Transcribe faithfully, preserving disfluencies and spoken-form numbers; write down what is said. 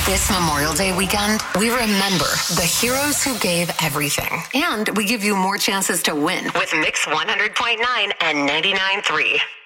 This Memorial Day weekend, we remember the heroes who gave everything. And we give you more chances to win with Mix one hundred point nine and ninety-nine point three.